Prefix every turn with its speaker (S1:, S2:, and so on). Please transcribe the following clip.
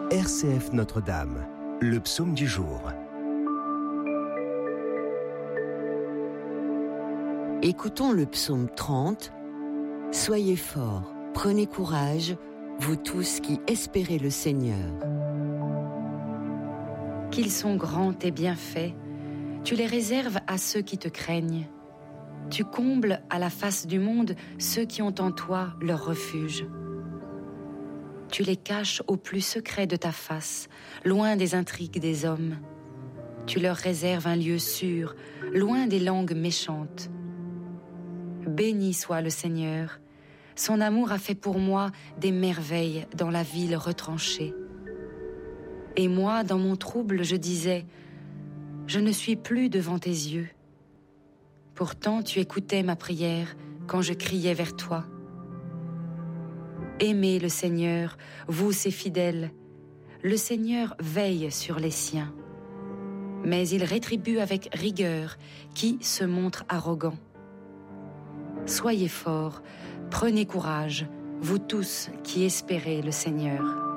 S1: RCF Notre-Dame, le psaume du jour.
S2: Écoutons le psaume 30. Soyez forts, prenez courage, vous tous qui espérez le Seigneur.
S3: Qu'ils sont grands tes bienfaits, tu les réserves à ceux qui te craignent. Tu combles à la face du monde ceux qui ont en toi leur refuge. Tu les caches au plus secret de ta face, loin des intrigues des hommes. Tu leur réserves un lieu sûr, loin des langues méchantes. Béni soit le Seigneur, son amour a fait pour moi des merveilles dans la ville retranchée. Et moi, dans mon trouble, je disais, je ne suis plus devant tes yeux. Pourtant, tu écoutais ma prière quand je criais vers toi. Aimez le Seigneur, vous ses fidèles. Le Seigneur veille sur les siens. Mais il rétribue avec rigueur qui se montre arrogant. Soyez forts, prenez courage, vous tous qui espérez le Seigneur.